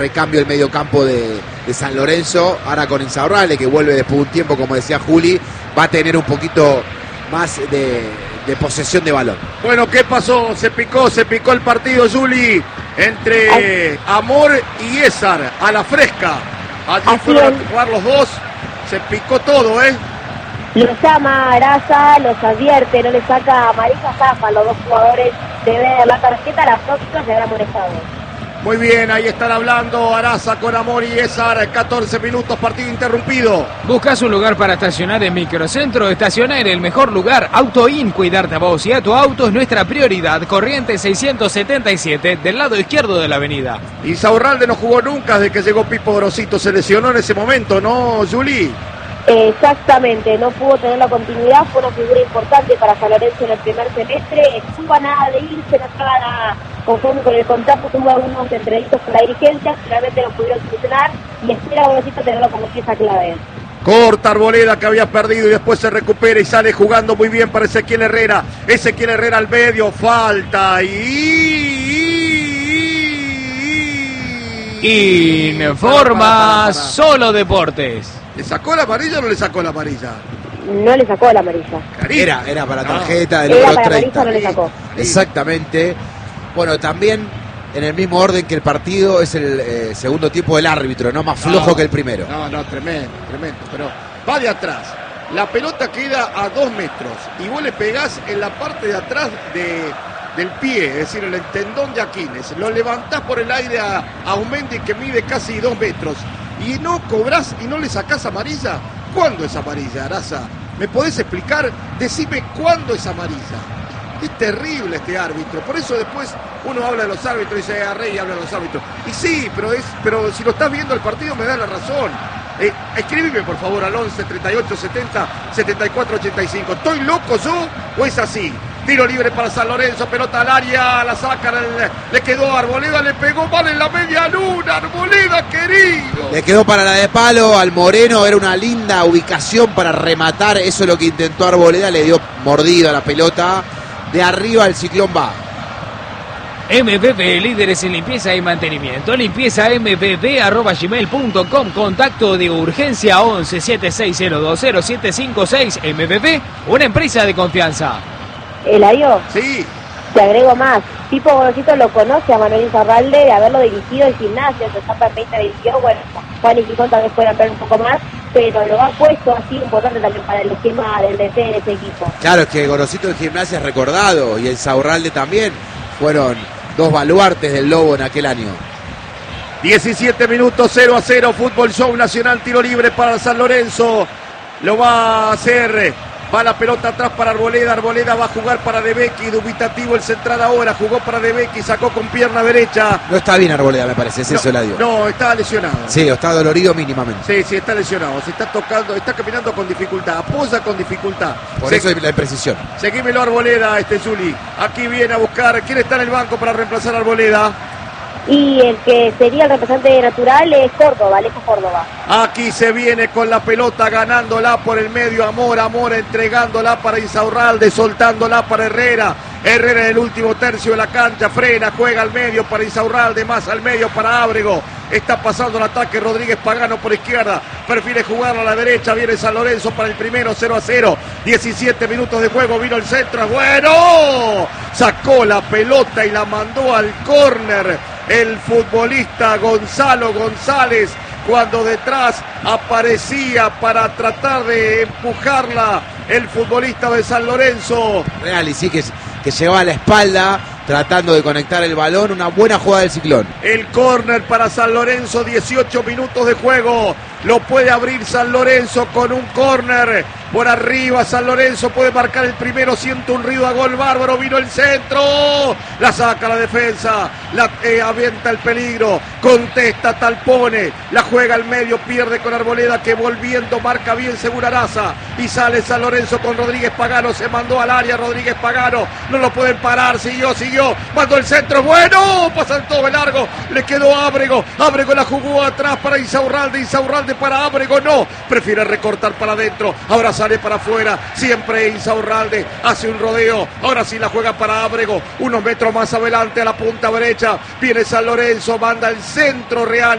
Recambio el mediocampo de San Lorenzo, ahora con Insaurralde, que vuelve después de un tiempo, como decía Juli, va a tener un poquito más de posesión de balón. Bueno, ¿qué pasó? Se picó el partido, Juli, entre Amor y Ésar, a la fresca. Allí fueron a jugar los dos, se picó todo, ¿eh? Los llama Araza, los advierte, no le saca amarilla, zafan los dos jugadores de ver la tarjeta, la próxima se habrá molestado. Muy bien, ahí están hablando Araza con Amor y Ésar, 14 minutos, partido interrumpido. ¿Buscas un lugar para estacionar en Microcentro? Estaciona en el mejor lugar, AutoIn. Cuidarte a vos y a tu auto es nuestra prioridad. Corrientes 677, del lado izquierdo de la avenida. Insaurralde no jugó nunca desde que llegó Pipo Grosito, se lesionó en ese momento, ¿no, Juli? Exactamente, no pudo tener la continuidad, fue una figura importante para San Lorenzo en el primer semestre, estuvo a nada de irse, no estaba nada conforme con el contrato, tuvo algunos entrevistas con la dirigencia, finalmente lo pudieron solucionar y espera Grosito tenerlo como pieza clave. Corta Arboleda, que había perdido y después se recupera y sale jugando muy bien para Ezequiel Herrera. Ezequiel Herrera al medio, falta Informa Solo Deportes. ¿Le sacó la amarilla o no le sacó la amarilla? No le sacó la amarilla. Era para tarjeta del era número para 30. Amarilla, no le sacó. Exactamente. Bueno, también en el mismo orden que el partido es el segundo tiempo del árbitro, no más flojo que el primero. No, tremendo. Pero va de atrás. La pelota queda a 2 metros y vos le pegás en la parte de atrás del pie, es decir, el tendón de Aquiles. Lo levantás por el aire a Aumendi, que mide casi 2 metros. Y no cobrás y no le sacás amarilla. ¿Cuándo es amarilla, Araza? ¿Me podés explicar? Decime cuándo es amarilla. Es terrible este árbitro. Por eso después uno habla de los árbitros y dice, Rey habla de los árbitros. Y sí, pero si lo estás viendo el partido me da la razón. Escríbeme por favor al 11 38 70 74 85. ¿Estoy loco yo o es así? Tiro libre para San Lorenzo, pelota al área, la sacan, le quedó Arboleda, le pegó mal en la media luna, Arboleda querido. Le quedó para la de palo al Moreno, era una linda ubicación para rematar, eso es lo que intentó Arboleda, le dio mordida a la pelota, de arriba el Ciclón va. MPP, líderes en limpieza y mantenimiento. Limpieza mpp@gmail.com. Contacto de urgencia 11 7602 0756. MPP, una empresa de confianza. ¿Eladio? Sí. Te agrego más. Pipo Grosito lo conoce a Manuel Insaurralde de haberlo dirigido en Gimnasia, en su etapa en 2022. Bueno, Juan y Quijón tal vez puedan ver un poco más, pero lo ha puesto así importante también para el esquema del DT de ese equipo. Claro, es que Gorosito en Gimnasia es recordado y el Insaurralde también. Fueron dos baluartes del Lobo en aquel año. 17 minutos, 0-0, Fútbol Show Nacional, tiro libre para San Lorenzo. Lo va a hacer. Va la pelota atrás para Arboleda. Arboleda va a jugar para De Becchi. Dubitativo el central ahora. Jugó para De Becchi. Sacó con pierna derecha. No está bien Arboleda, me parece. Es eso, Eladio. No, está lesionado. Sí, está dolorido mínimamente. Sí, está lesionado. Se está tocando, está caminando con dificultad. Apoya con dificultad. Por eso la imprecisión. Seguímelo Arboleda, Juli. Aquí viene a buscar. ¿Quién está en el banco para reemplazar a Arboleda? Y el que sería el representante natural es Córdoba, Alejo Córdoba. Aquí se viene con la pelota, ganándola por el medio, Amor entregándola para Insaurralde, soltándola para Herrera. Herrera en el último tercio de la cancha, frena, juega al medio para Insaurralde, más al medio para Ábrego. Está pasando el ataque Rodríguez Pagano por izquierda, prefiere jugarlo a la derecha, viene San Lorenzo para el primero, 0-0. 17 minutos de juego, vino el centro, bueno, sacó la pelota y la mandó al córner el futbolista Gonzalo González, cuando detrás aparecía para tratar de empujarla el futbolista de San Lorenzo. Real, y sí que llevaba la espalda tratando de conectar el balón, una buena jugada del Ciclón. El córner para San Lorenzo, 18 minutos de juego, lo puede abrir San Lorenzo con un córner, por arriba San Lorenzo puede marcar el primero, siente un ruido a gol bárbaro, vino el centro, la saca la defensa, la avienta el peligro, contesta Talpone, la juega al medio, pierde con Arboleda que volviendo marca bien segura Araza y sale San Lorenzo con Rodríguez Pagano, se mandó al área Rodríguez Pagano, no lo pueden parar, siguió, mandó el centro, bueno, pasan todo de largo, le quedó Ábrego la jugó atrás para Insaurralde grande para Ábrego, no, prefiere recortar para adentro, ahora sale para afuera, siempre Insaurralde hace un rodeo, ahora sí la juega para Ábrego, unos metros más adelante a la punta derecha, viene San Lorenzo, manda el centro real.